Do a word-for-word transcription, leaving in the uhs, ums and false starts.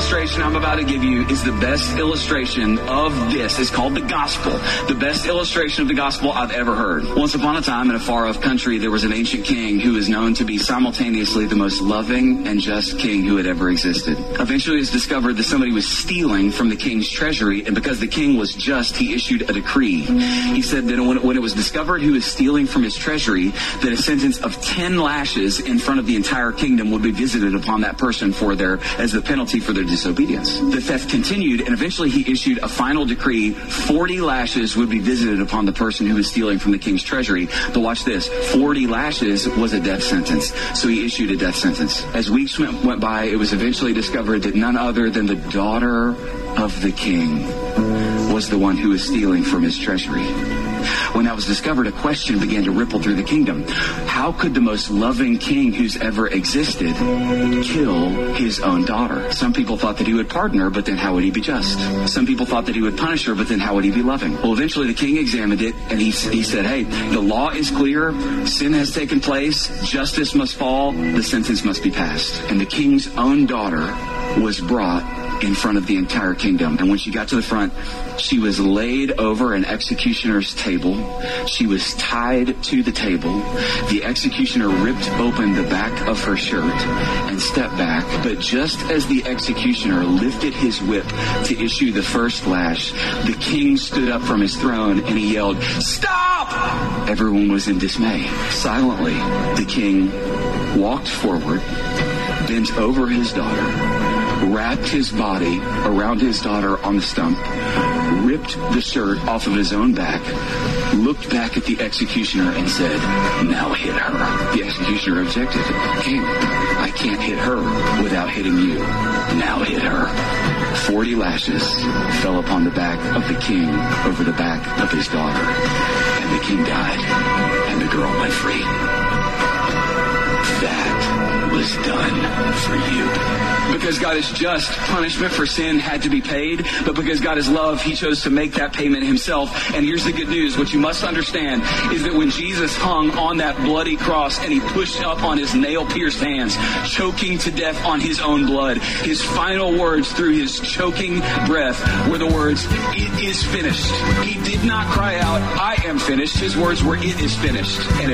illustration I'm about to give you is the best illustration of this. It's called the gospel. The best illustration of the gospel I've ever heard. Once upon a time in a far-off country, there was an ancient king who was known to be simultaneously the most loving and just king who had ever existed. Eventually it was discovered that somebody was stealing from the king's treasury, and because the king was just, he issued a decree. He said that when, when it was discovered who was stealing from his treasury, that a sentence of ten lashes in front of the entire kingdom would be visited upon that person for their, as the penalty for their disobedience. The theft continued, and eventually he issued a final decree. forty lashes would be visited upon the person who was stealing from the king's treasury. But watch this, forty lashes was a death sentence. So he issued a death sentence. As weeks went, went by, it was eventually discovered that none other than the daughter of the king was the one who was stealing from his treasury. When that was discovered, a question began to ripple through the kingdom. How could the most loving king who's ever existed kill his own daughter? Some people thought that he would pardon her, but then how would he be just? Some people thought that he would punish her, but then how would he be loving? Well, eventually the king examined it, and he, he said, hey, the law is clear. Sin has taken place. Justice must fall. The sentence must be passed. And the king's own daughter was brought in front of the entire kingdom. And when she got to the front, she was laid over an executioner's table. She was tied to the table. The executioner ripped open the back of her shirt and stepped back. But just as the executioner lifted his whip to issue the first lash, the king stood up from his throne and he yelled, "Stop!" Everyone was in dismay. Silently, the king walked forward, bent over his daughter, wrapped his body around his daughter on the stump, ripped the shirt off of his own back, looked back at the executioner and said, "Now hit her." The executioner objected. "King, I can't hit her without hitting you. Now hit her." Forty lashes fell upon the back of the king over the back of his daughter, and the king died, and the girl went free. That was done for you. Because God is just, punishment for sin had to be paid, but because God is love, he chose to make that payment himself. And here's the good news. What you must understand is that when Jesus hung on that bloody cross and he pushed up on his nail-pierced hands, choking to death on his own blood, his final words through his choking breath were the words, "It is finished." He did not cry out, "I am finished." His words were, "It is finished." And if